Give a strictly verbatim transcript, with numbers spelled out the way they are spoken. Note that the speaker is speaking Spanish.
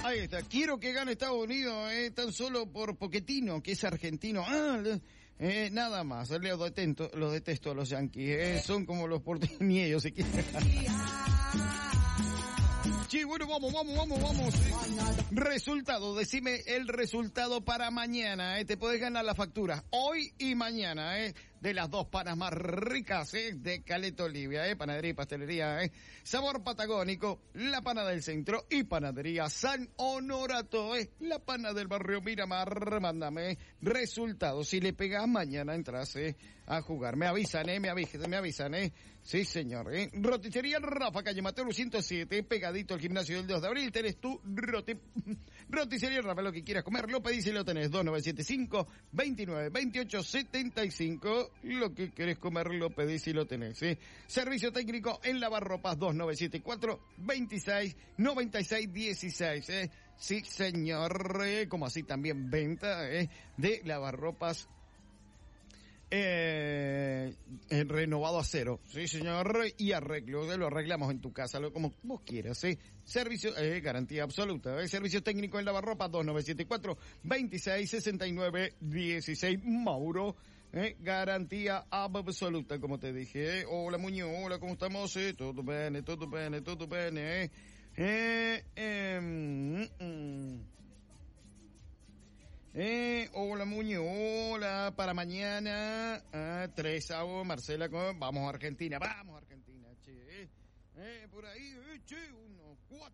ahí está. Quiero que gane Estados Unidos, eh, tan solo por Pochettino, que es argentino. Ah, eh, nada más. Los detesto, los detesto a los yanquis. Eh, son como los porteños, si quieren. Sí, bueno, vamos, vamos, vamos, vamos. Eh. Resultado, decime el resultado para mañana, eh. Te podés ganar la factura hoy y mañana, eh. De las dos panas más ricas, eh. De Caleta Olivia, eh. Panadería y pastelería, eh. Sabor patagónico, la pana del centro y panadería San Honorato, eh. La pana del barrio Miramar, mándame. Resultado, si le pegás mañana entras, eh. A jugar. Me avisan, eh. Me avisan, me avisan, eh. Sí, señor, eh. Roticería Rafa, calle Mateo ciento siete, pegadito al gimnasio del dos de abril, tenés tu roti, roticería Rafa, lo que quieras comer, lo pedís y lo tenés, dos nueve siete cinco, veintinueve, veintiocho, setenta y cinco, lo que querés comer, lo pedís y lo tenés, ¿eh? Servicio técnico en lavarropas, dos nueve siete cuatro, veintiséis, noventa y seis, dieciséis, ¿eh? Sí, señor, eh, como así también venta, ¿eh? De lavarropas Eh, eh, renovado a cero, sí señor, y arreglo, lo arreglamos en tu casa, lo como vos quieras, ¿eh? Servicio, eh, garantía absoluta, ¿eh? Servicio técnico en lavarropa, dos nueve siete cuatro, veintiséis, sesenta y nueve, dieciséis, Mauro, eh, garantía absoluta, como te dije, ¿eh? Hola Muñoz, hola, ¿cómo estamos? Eh? Todo bene, todo bene, todo bene, eh, eh, eh mm, mm. Eh, hola Muñoz, hola, para mañana, ah, tres avos, Marcela, vamos a Argentina, vamos a Argentina, che, eh, eh por ahí, eh, che, unos cuatro.